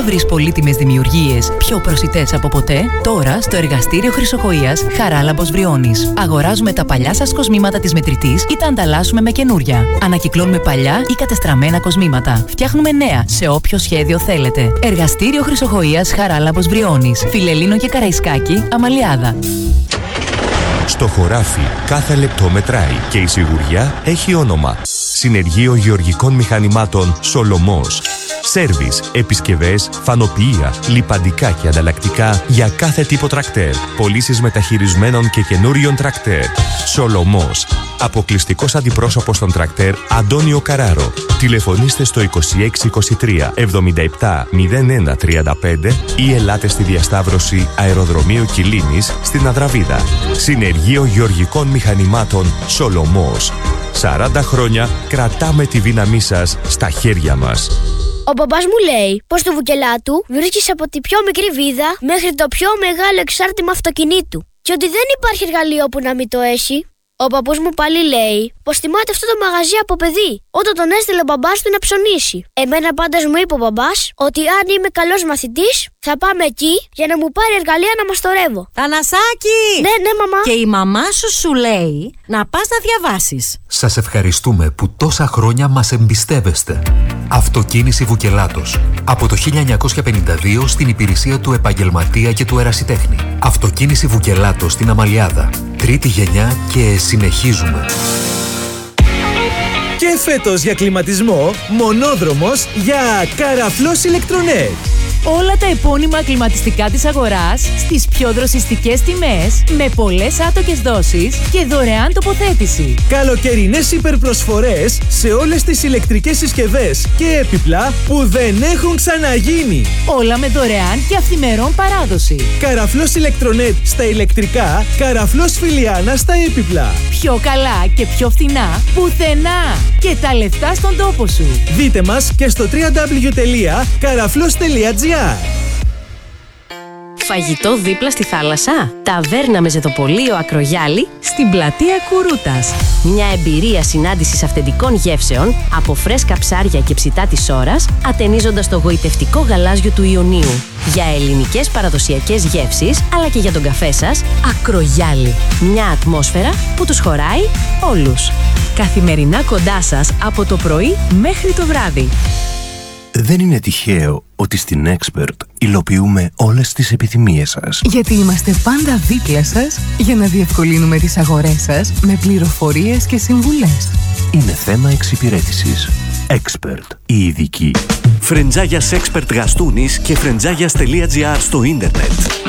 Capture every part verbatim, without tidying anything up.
βρεις πολύτιμες δημιουργίες πιο προσιτές από ποτέ? Τώρα στο εργαστήριο Χρυσοχοΐας Χαράλαμπος Βριώνης. Αγοράζουμε τα παλιά σας κοσμήματα της μετρητής ή τα ανταλλάσσουμε με καινούρια. Ανακυκλώνουμε παλιά ή κατεστραμμένα κοσμήματα. Φτιάχνουμε νέα σε όποιο σχέδιο θέλετε. Εργαστήριο Χρυσοχοΐας Χαράλαμπος Βριώνης. Φιλελλήνο και Καραϊσκάκη, Αμαλιάδα. Στο χωράφι κάθε λεπτό μετράει και η σιγουριά έχει όνομα. Συνεργείο Γεωργικών Μηχανημάτων Σολομός. Σέρβις, επισκευές, φανοποιεία, λιπαντικά και ανταλλακτικά για κάθε τύπο τρακτέρ. Πωλήσεις μεταχειρισμένων και καινούριων τρακτέρ. Σολομός. Αποκλειστικός αντιπρόσωπος των τρακτέρ Αντώνιο Καράρο. Τηλεφωνήστε στο είκοσι έξι είκοσι τρία εβδομήντα επτά μηδέν ένα τριάντα πέντε ή ελάτε στη διασταύρωση Αεροδρομίου Κιλίνης στην Αδραβίδα. Συνεργείο Γεωργικών Μηχανημάτων Σολομός. σαράντα χρόνια κρατάμε τη δύναμή σας στα χέρια μας. Ο μπαμπάς μου λέει πως το βουκελάτου βρίσκεις από τη πιο μικρή βίδα μέχρι το πιο μεγάλο εξάρτημα αυτοκινήτου και ότι δεν υπάρχει εργαλείο που να μην το έχει. Ο παππούς μου πάλι λέει πως θυμάται αυτό το μαγαζί από παιδί, όταν τον έστειλε ο μπαμπάς του να ψωνίσει. Εμένα πάντως μου είπε ο μπαμπάς ότι αν είμαι καλός μαθητής θα πάμε εκεί για να μου πάρει εργαλεία να μαστορεύω. Θανασάκη! Ναι, ναι, μαμά. Και η μαμά σου σου λέει να πας να διαβάσεις. Σας ευχαριστούμε που τόσα χρόνια μας εμπιστεύεστε. Αυτοκίνηση Βουκελάτος. Από το χίλια εννιακόσια πενήντα δύο στην υπηρεσία του επαγγελματία και του ερασιτέχνη. Αυτοκίνηση Βουκελάτος στην Αμαλιάδα. Τρίτη γενιά και συνεχίζουμε. Και φέτος για κλιματισμό, μονόδρομος για Καραφλός Ηλεκτρονέτ. Όλα τα επώνυμα κλιματιστικά της αγοράς στις πιο δροσιστικές τιμές, με πολλές άτοκες δόσεις και δωρεάν τοποθέτηση. Καλοκαιρινές υπερπροσφορές σε όλες τις ηλεκτρικές συσκευές και έπιπλα που δεν έχουν ξαναγίνει. Όλα με δωρεάν και αυθημερών παράδοση. Καραφλός Ηλεκτρονέτ στα ηλεκτρικά, Καραφλός Φιλιάνα στα έπιπλα. Πιο καλά και πιο φθηνά πουθενά. Και τα λεφτά στον τόπο σου. Δείτε μας και στο double-u double-u double-u τελεία καραφλός τελεία τζι άρ. Φαγητό δίπλα στη θάλασσα. Ταβέρνα με ζεδοπολείο Ακρογιάλη στην πλατεία Κουρούτας. Μια εμπειρία συνάντησης αυθεντικών γεύσεων από φρέσκα ψάρια και ψητά της ώρας, ατενίζοντας το γοητευτικό γαλάζιο του Ιωνίου. Για ελληνικές παραδοσιακές γεύσεις, αλλά και για τον καφέ σας, Ακρογιάλη. Μια ατμόσφαιρα που τους χωράει όλους. Καθημερινά κοντά σας από το πρωί μέχρι το βράδυ. Δεν είναι τυχαίο ότι στην Expert υλοποιούμε όλες τις επιθυμίες σας. Γιατί είμαστε πάντα δίπλα σας για να διευκολύνουμε τις αγορές σας με πληροφορίες και συμβουλές. Είναι θέμα εξυπηρέτησης. Expert, η ειδική. Φρεντζάγιας Expert Γαστούνης και φρεντζάγιας τελεία τζι άρ στο ίντερνετ.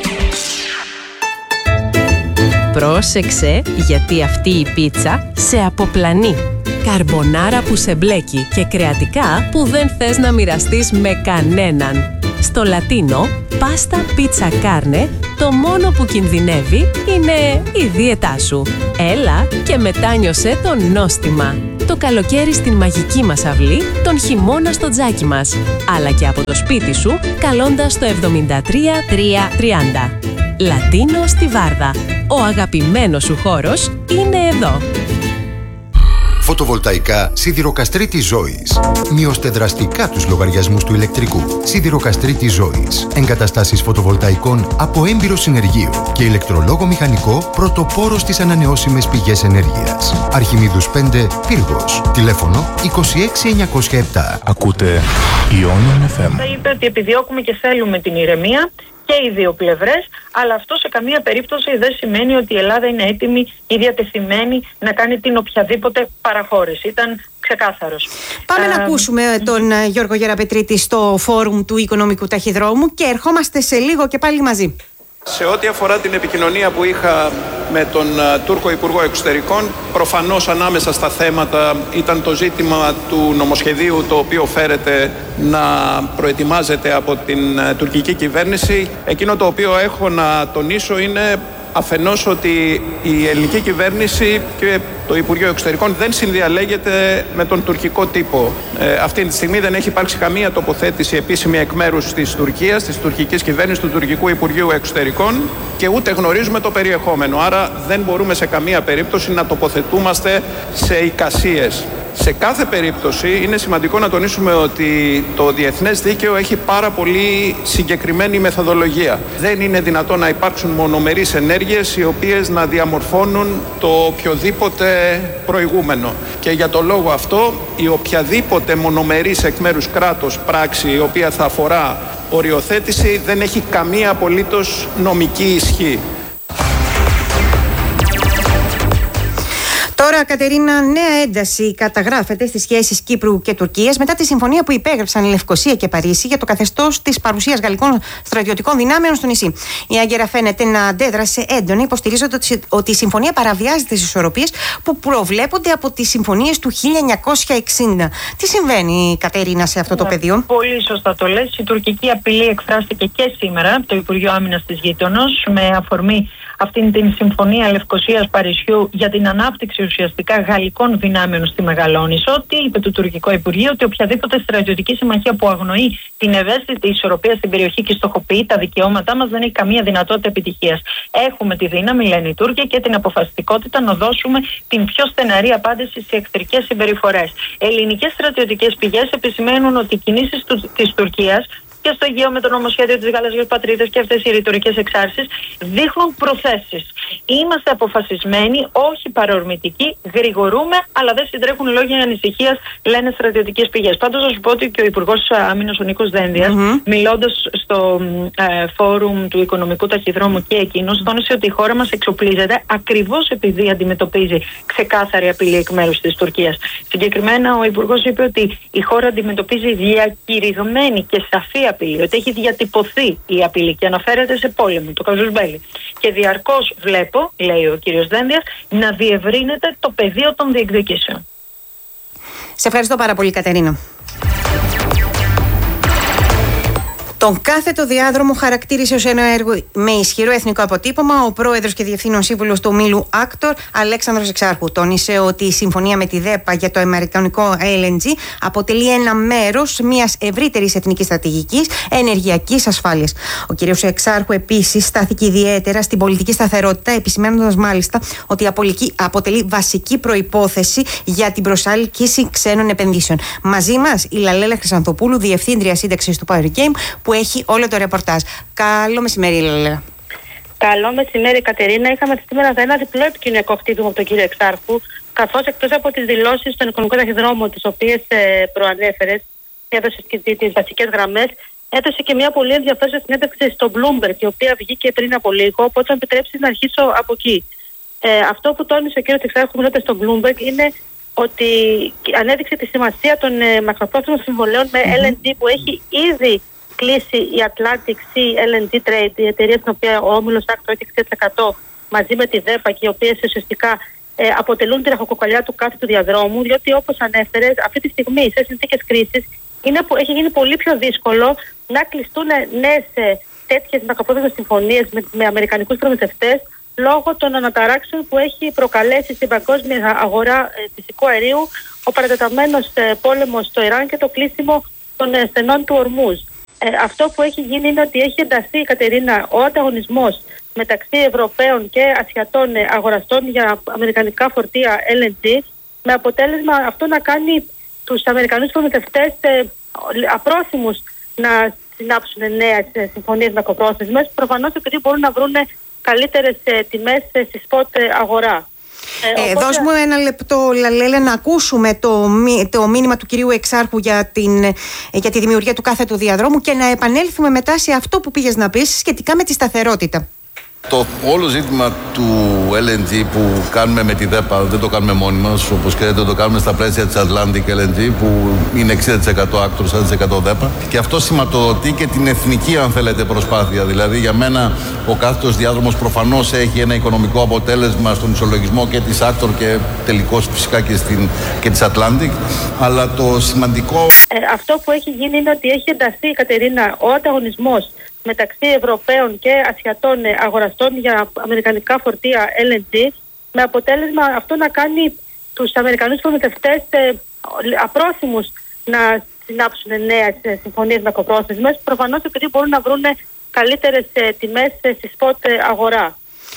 Πρόσεξε, γιατί αυτή η πίτσα σε αποπλανεί. Καρμπονάρα που σε μπλέκει και κρεατικά που δεν θες να μοιραστείς με κανέναν. Στο Λατίνο, πάστα πίτσα κάρνε, το μόνο που κινδυνεύει είναι η δίαιτά σου. Έλα και μετάνιωσέ το νόστιμα. Το καλοκαίρι στην μαγική μας αυλή, τον χειμώνα στο τζάκι μας. Αλλά και από το σπίτι σου, καλώντας το εβδομήντα τρία τριακόσια τριάντα. Λατίνο στη Βάρδα. Ο αγαπημένος σου χώρος είναι εδώ. Φωτοβολταϊκά Σιδηροκαστρίτης Ζώης. Μειώστε δραστικά τους λογαριασμούς του ηλεκτρικού. Σιδηροκαστρίτης Ζώης. Εγκαταστάσεις φωτοβολταϊκών από έμπειρο συνεργείο και ηλεκτρολόγο μηχανικό, πρωτοπόρο στις ανανεώσιμες πηγές ενέργειας. Αρχιμίδους πέντε, Πύργος. Τηλέφωνο είκοσι έξι εννιακόσια επτά. Ακούτε Ionian εφ εμ. Θα είπε ότι επιδιώκουμε και θέλουμε την ηρεμία και οι δύο πλευρές, αλλά αυτό σε καμία περίπτωση δεν σημαίνει ότι η Ελλάδα είναι έτοιμη ή διατεθειμένη να κάνει την οποιαδήποτε παραχώρηση. Ήταν ξεκάθαρος. Πάμε uh, να ακούσουμε τον uh, Γιώργο Γεραπετρίτη στο φόρουμ του Οικονομικού Ταχυδρόμου και ερχόμαστε σε λίγο και πάλι μαζί. Σε ό,τι αφορά την επικοινωνία που είχα με τον uh, Τούρκο Υπουργό Εξωτερικών, προφανώς ανάμεσα στα θέματα ήταν το ζήτημα του νομοσχεδίου, το οποίο φέρεται να προετοιμάζεται από την uh, τουρκική κυβέρνηση. Εκείνο το οποίο έχω να τονίσω είναι αφενός ότι η ελληνική κυβέρνηση και το Υπουργείο Εξωτερικών δεν συνδιαλέγεται με τον τουρκικό τύπο. Ε, αυτή τη στιγμή δεν έχει υπάρξει καμία τοποθέτηση επίσημη εκ μέρους της Τουρκίας, της τουρκικής κυβέρνησης, του τουρκικού Υπουργείου Εξωτερικών και ούτε γνωρίζουμε το περιεχόμενο. Άρα δεν μπορούμε σε καμία περίπτωση να τοποθετούμαστε σε εικασίες. Σε κάθε περίπτωση είναι σημαντικό να τονίσουμε ότι το διεθνές δίκαιο έχει πάρα πολύ συγκεκριμένη μεθοδολογία. Δεν είναι δυνατόν να υπάρξουν μονομερείς ενέργειες οι οποίες να διαμορφώνουν το οποιοδήποτε προηγούμενο. Και για το λόγο αυτό η οποιαδήποτε μονομερής εκ μέρους κράτος πράξη η οποία θα αφορά οριοθέτηση δεν έχει καμία απολύτως νομική ισχύ. Τώρα, Κατερίνα, νέα ένταση καταγράφεται στις σχέσεις Κύπρου και Τουρκίας μετά τη συμφωνία που υπέγραψαν η Λευκοσία και Παρίσι για το καθεστώς της παρουσίας γαλλικών στρατιωτικών δυνάμεων στο νησί. Η Άγκυρα φαίνεται να αντέδρασε έντονα, υποστηρίζοντας ότι η συμφωνία παραβιάζει τις ισορροπίες που προβλέπονται από τις συμφωνίες του χίλια εννιακόσια εξήντα. Τι συμβαίνει, Κατερίνα, σε αυτό το ναι, πεδίο? Πολύ σωστά το λες. Η τουρκική απειλή εκφράστηκε και σήμερα από το Υπουργείο Άμυνας της γείτονος με αφορμή αυτήν την συμφωνία Λευκοσίας-Παρισιού για την ανάπτυξη ουσιαστικά γαλλικών δυνάμεων στη Μεγαλόνησο. Τι είπε το τουρκικό Υπουργείο? Ότι οποιαδήποτε στρατιωτική συμμαχία που αγνοεί την ευαίσθητη ισορροπία στην περιοχή και στοχοποιεί τα δικαιώματά μας δεν έχει καμία δυνατότητα επιτυχίας. Έχουμε τη δύναμη, λένε οι Τούρκοι, και την αποφασιστικότητα να δώσουμε την πιο στεναρή απάντηση σε εχθρικές συμπεριφορές. Ελληνικές στρατιωτικές πηγές επισημαίνουν ότι οι κινήσεις της Τουρκίας και στο Αιγαίο με το νομοσχέδιο της Γαλαζιός Πατρίδας και αυτές οι ρητορικές εξάρσεις δείχνουν προθέσεις. Είμαστε αποφασισμένοι, όχι παρορμητικοί, γρηγορούμε, αλλά δεν συντρέχουν λόγια ανησυχίας, λένε στρατιωτικές πηγές. Πάντως, να σου πω ότι και ο Υπουργός Άμυνας, ο Νίκος Δένδιας, mm-hmm. μιλώντας στο ε, φόρουμ του Οικονομικού Ταχυδρόμου και εκείνος, τόνισε ότι η χώρα μας εξοπλίζεται ακριβώς επειδή αντιμετωπίζει ξεκάθαρη απειλή εκ μέρους της Τουρκίας. Συγκεκριμένα, ο Υπουργός είπε ότι η χώρα αντιμετωπίζει διακηρυγμένη και σαφή απειλή, ότι έχει διατυπωθεί η απειλή και αναφέρεται σε πόλεμο, το Καζουσμπέλι. Και διαρκώς βλέπω, λέει ο κύριος Δένδιας, να διευρύνεται το πεδίο των διεκδικήσεων. Σε ευχαριστώ πάρα πολύ, Κατερίνα. Τον κάθετο διάδρομο χαρακτήρισε ως ένα έργο με ισχυρό εθνικό αποτύπωμα ο πρόεδρος και διευθύνων σύμβουλος του ομίλου Άκτορ, Αλέξανδρος Εξάρχου. Τόνισε ότι η συμφωνία με τη ΔΕΠΑ για το αμερικανικό ελ εν τζι αποτελεί ένα μέρος μιας ευρύτερης εθνικής στρατηγικής ενεργειακής ασφάλειας. Ο κ. Εξάρχου επίσης στάθηκε ιδιαίτερα στην πολιτική σταθερότητα, επισημένοντας μάλιστα ότι αποτελεί βασική προϋπόθεση για την προσέλκυση ξένων επενδύσεων. Μαζί μας η Λαλέλα Χρυσανθοπούλου, διευθύντρια σύνταξης του Power Game, που έχει όλο το ρεπορτάζ. Καλό μεσημέρι, Λαλέλα. Καλό μεσημέρι, Κατερίνα. Είχαμε σήμερα ένα διπλό επικοινωνιακό χτύπημα από τον κύριο Εξάρχου, καθώς εκτός από τις δηλώσεις στον Οικονομικό Ταχυδρόμο, τις οποίες ε, προανέφερες, έδωσε και τις βασικές γραμμές, έδωσε και μια πολύ ενδιαφέρουσα συνέντευξη στο Bloomberg, η οποία βγήκε πριν από λίγο. Οπότε, θα επιτρέψει να αρχίσω από εκεί. Ε, αυτό που τόνισε ο κύριος Εξάρχου μιλώντας στο Bloomberg είναι ότι ανέδειξε τη σημασία των ε, μακροπρόθεσμων συμβολέων με mm-hmm. ελ εν τζι που έχει ήδη κλείσει η Atlantic Sea ελ εν τζι Trade, η εταιρεία στην οποία ο όμιλος Άκτορ έχει εξήντα τοις εκατό μαζί με τη ΔΕΠΑ και οι οποίες ουσιαστικά ε, αποτελούν την ραχοκοκαλιά του κάθε του διαδρόμου, διότι όπως ανέφερες, αυτή τη στιγμή σε συνθήκες κρίσης είναι που έχει γίνει πολύ πιο δύσκολο να κλειστούν νέες ε, τέτοιες μακροπρόθεσμες συμφωνίες με, με αμερικανικούς προμηθευτές λόγω των αναταράξεων που έχει προκαλέσει στην παγκόσμια αγορά ε, φυσικού αερίου ο παρατεταμένος ε, πόλεμος στο Ιράν και το κλείσιμο των ε, στενών του Ορμούζ. Ε, αυτό που έχει γίνει είναι ότι έχει ενταθεί, Κατερίνα, ο ανταγωνισμός μεταξύ Ευρωπαίων και Ασιατών ε, αγοραστών για αμερικανικά φορτία ελ εν τζι, με αποτέλεσμα αυτό να κάνει τους Αμερικανούς προμηθευτές ε, απρόθυμους να συνάψουν νέες ε, συμφωνίες μακροπρόθεσμες, προφανώς επειδή μπορούν να βρουν καλύτερες ε, τιμές ε, στη σποτ ε, αγορά. Ε, ε, οπότε... Δώσ' μου ένα λεπτό, Λαλέλα, να ακούσουμε το, το μήνυμα του κυρίου Εξάρχου για, την, για τη δημιουργία του κάθετου διαδρόμου και να επανέλθουμε μετά σε αυτό που πήγες να πεις σχετικά με τη σταθερότητα. Το όλο ζήτημα του ελ εν τζι που κάνουμε με τη ΔΕΠΑ δεν το κάνουμε μόνοι μας, όπως ξέρετε το κάνουμε στα πλαίσια της Atlantic ελ εν τζι που είναι εξήντα τοις εκατό Άκτορ, σαράντα τοις εκατό ΔΕΠΑ, και αυτό σηματοδοτεί και την εθνική, αν θέλετε, προσπάθεια. Δηλαδή για μένα ο κάθετος διάδρομος προφανώς έχει ένα οικονομικό αποτέλεσμα στον ισολογισμό και της Άκτορ και τελικώς φυσικά και, στην, και της Atlantic, αλλά το σημαντικό... Ε, αυτό που έχει γίνει είναι ότι έχει ενταθεί, Κατερίνα, ο ανταγωνισμός μεταξύ Ευρωπαίων και Ασιατών αγοραστών για αμερικανικά φορτία ελ εν τζι, με αποτέλεσμα αυτό να κάνει τους Αμερικανούς προμηθευτές ε, απρόθυμους να συνάψουν νέες συμφωνίες μακροπρόθεσμες, προφανώς επειδή μπορούν να βρουν καλύτερες ε, τιμές ε, στη σποτ αγορά.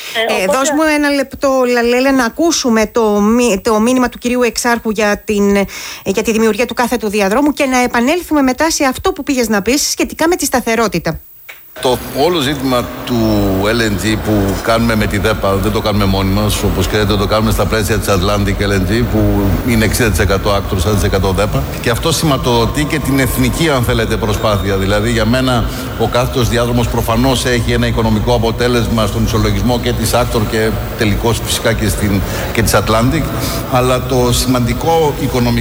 Ε, οπότε... Δώσ' μου ένα λεπτό, Λαλέλα, να ακούσουμε το, το μήνυμα του κυρίου Εξάρχου για, την, για τη δημιουργία του κάθετου διαδρόμου και να επανέλθουμε μετά σε αυτό που πήγες να πεις σχετικά με τη σταθερότητα. Το όλο ζήτημα του ελ εν τζι που κάνουμε με τη ΔΕΠΑ δεν το κάνουμε μόνοι μας, όπως ξέρετε το κάνουμε στα πλαίσια της Atlantic ελ εν τζι που είναι εξήντα τοις εκατό άκτορ, σαράντα τοις εκατό ΔΕΠΑ, και αυτό σηματοδοτεί και την εθνική, αν θέλετε, προσπάθεια. Δηλαδή για μένα ο κάθετος διάδρομος προφανώς έχει ένα οικονομικό αποτέλεσμα στον ισολογισμό και της άκτορ και τελικώς φυσικά και, στην, και της Atlantic, αλλά το σημαντικό οικονομικό